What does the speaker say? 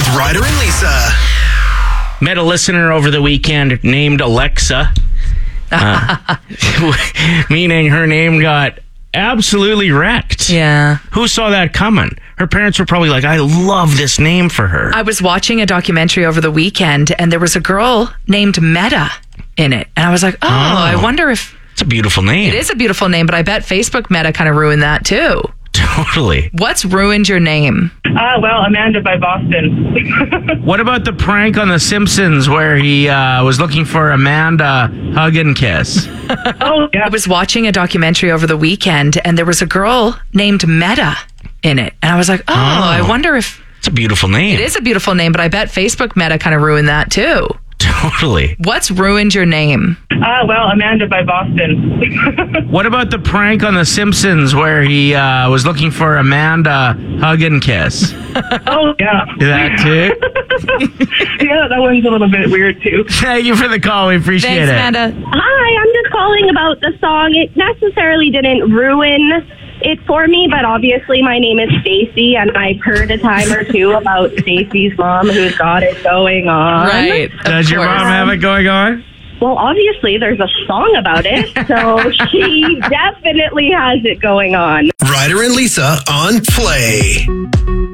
with Ryder and Lisa. Met a listener over the weekend named Alexa, meaning her name got absolutely wrecked. Yeah. Who saw that coming? Her parents were probably like, I love this name for her. I was watching a documentary over the weekend, and there was a girl named Meta in it. And I was like, I wonder if... It's a beautiful name. It is a beautiful name, but I bet Facebook Meta kind of ruined that too. Totally. What's ruined your name? Well, Amanda by Boston. What about the prank on The Simpsons where he was looking for Amanda hug and kiss? Oh, yeah. I was watching a documentary over the weekend, and there was a girl named Meta in it. And I was like, I wonder if... It's a beautiful name. It is a beautiful name, but I bet Facebook Meta kind of ruined that too. Totally. What's ruined your name? Well, Amanda by Boston. What about the prank on The Simpsons where he was looking for Amanda hug and kiss? Oh, yeah. That too? Yeah, that one's a little bit weird, too. Thank you for the call. We appreciate Thanks, it. Amanda. Hi, I'm just calling about the song. It necessarily didn't ruin it for me, but obviously my name is Stacy, and I've heard a time or two about Stacy's mom who's got it going on. Right. Does your mom have it going on? Well, obviously there's a song about it, so she definitely has it going on. Ryder and Lisa on Play.